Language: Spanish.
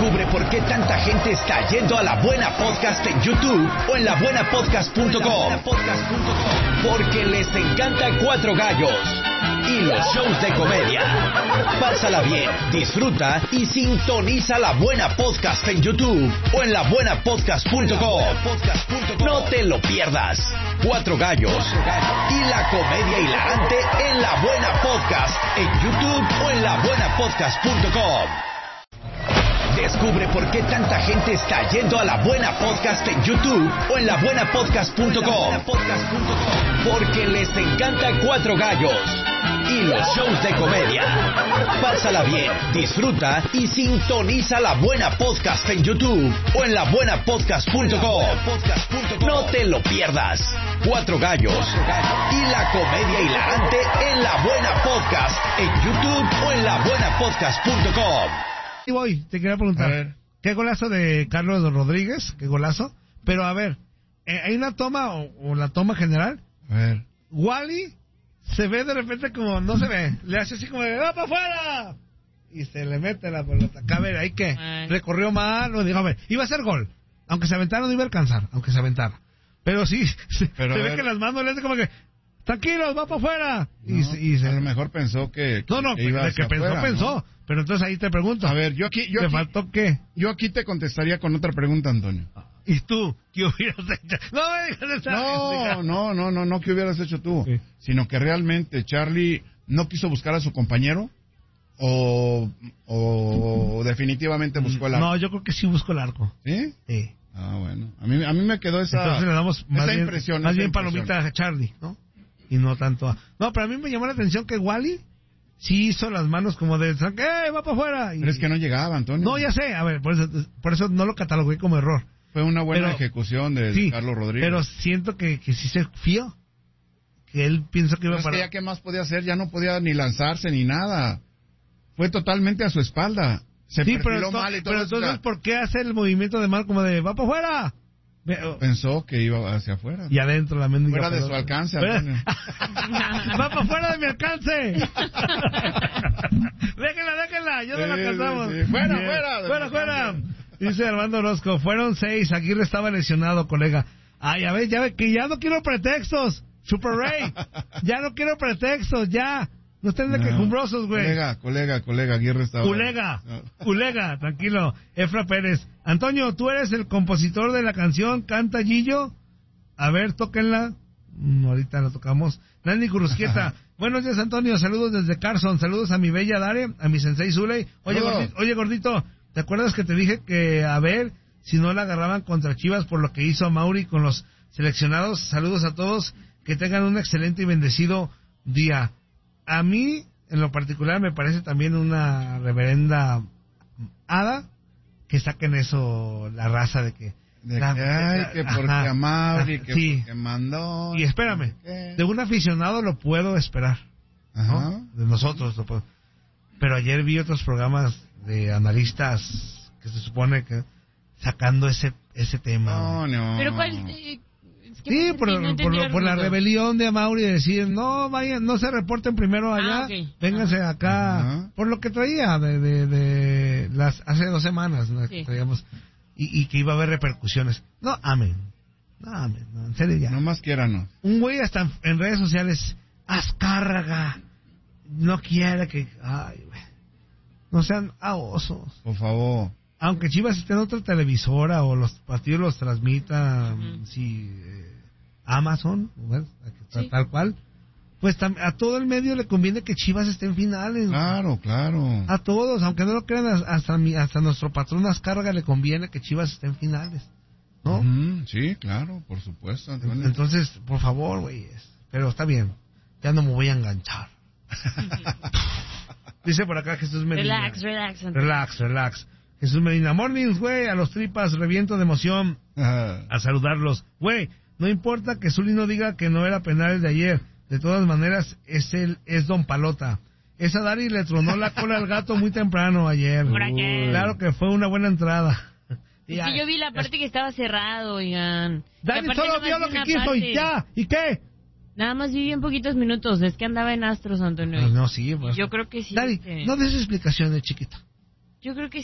Descubre por qué tanta gente está yendo a La Buena Podcast en YouTube o en labuenapodcast.com. Porque les encanta Cuatro Gallos y los shows de comedia. Pásala bien, disfruta y sintoniza La Buena Podcast en YouTube o en labuenapodcast.com. No te lo pierdas. Cuatro Gallos y la comedia hilarante en La Buena Podcast en YouTube o en labuenapodcast.com. Descubre por qué tanta gente está yendo a La Buena Podcast en YouTube o en labuenapodcast.com. Porque les encanta Cuatro Gallos y los shows de comedia. Pásala bien, disfruta y sintoniza La Buena Podcast en YouTube o en labuenapodcast.com. No te lo pierdas. Cuatro Gallos y la comedia hilarante en La Buena Podcast en YouTube o en labuenapodcast.com. Y voy, te quería preguntar, ¿qué golazo de Carlos Rodríguez? ¿Qué golazo? Pero a ver, ¿hay una toma o la toma general? A ver. Wally se ve de repente como, no se ve, le hace así como de, ¡va para afuera! Y se le mete la pelota. A ver, ¿ahí qué? Recorrió mal, no digo, a ver, iba a ser gol. Aunque se aventara, no iba a alcanzar, aunque se aventara. Pero sí, se ve que las manos le hace como que, tranquilos, va para afuera. No, a lo mejor pensó que iba hacia afuera, pensó. Pero entonces ahí te pregunto. A ver, yo aquí faltó qué? Yo aquí te contestaría con otra pregunta, Antonio. ¿Y tú? ¿Qué hubieras hecho? No, ¿qué hubieras hecho tú? Sí. Sino que realmente Charlie no quiso buscar a su compañero o definitivamente buscó el arco. No, yo creo que sí buscó el arco. ¿Sí? Sí. Ah, bueno. A mí me quedó esa Entonces le damos impresión. Más bien palomita a Charlie, ¿no? Y no tanto a... No, pero a mí me llamó la atención que Wally sí hizo las manos como de... va para afuera! Pero es que no llegaba, Antonio. No, ya sé. A ver, por eso no lo catalogué como error. Fue una buena ejecución de Carlos Rodríguez. Pero siento que sí se fió. Que él pensó que iba para... ya qué más podía hacer, ya no podía ni lanzarse ni nada. Fue totalmente a su espalda. Se perfiló mal y todo. Pero entonces, ¿por qué hace el movimiento de mano como de ¡va para afuera! Pensó que iba hacia afuera. Y adentro la mendiga. Fuera de su alcance, Antonio. ¡Va para afuera de mi alcance! déjenla, ya no la alcanzamos. Sí. Fuera. Dice Armando Orozco, fueron 6, Aguirre estaba lesionado, colega. Ay, a ver, que ya no quiero pretextos, Super Ray. Ya no quiero pretextos, ya. No estén de quejumbrosos, güey. Colega, Aguirre estaba... Colega, tranquilo. Efra Pérez. Antonio, ¿tú eres el compositor de la canción Canta Gillo? A ver, tóquenla. Ahorita la tocamos. Nani Curusquieta. Buenos días, Antonio. Saludos desde Carson. Saludos a mi bella Dare, a mi sensei Zuley. Oye, gordito, ¿te acuerdas que te dije que a ver si no la agarraban contra Chivas por lo que hizo Mauri con los seleccionados? Saludos a todos. Que tengan un excelente y bendecido día. A mí, en lo particular, me parece también una reverenda hada que saquen eso, la raza de que... que porque amable y que sí. porque mandó... Y espérame, de un aficionado lo puedo esperar, ¿no? De nosotros lo puedo. Pero ayer vi otros programas de analistas que se supone que sacando ese tema. No. ¿Pero cuál...? Sí, por la rebelión de Amauri de decir, no vayan, no se reporten primero allá, vénganse acá, por lo que traía de las hace 2 semanas, ¿no? Que traíamos, y que iba a haber repercusiones. No, amén, en serio ya. No más quiéranos. Un güey hasta en redes sociales, Azcárraga, no quiere que, ay, güey, no sean osos. Por favor. Aunque Chivas esté en otra televisora o los partidos los transmita, Amazon, bueno, tal cual, pues a todo el medio le conviene que Chivas esté en finales. Claro. A todos, aunque no lo crean, hasta nuestro patrón Azcárraga le conviene que Chivas esté en finales, ¿no? Sí, claro, por supuesto, Antonio. Entonces, por favor, güey, pero está bien, ya no me voy a enganchar. Dice por acá Jesús Medina. Relax. Jesús Medina, mornings, güey, a los tripas, reviento de emoción a saludarlos. Güey, no importa que Zuli no diga que no era penal el de ayer, de todas maneras es Don Palota. Esa Dari le tronó la cola al gato muy temprano ayer. Claro que fue una buena entrada. Es que yo vi la parte que estaba cerrado, oigan. Dari solo vio lo que quiso y ya, ¿y qué? Nada más vi bien poquitos minutos, es que andaba en Astros, Antonio. No, sí, pues. Yo creo que sí. Dari, no des explicaciones, chiquito. Yo creo que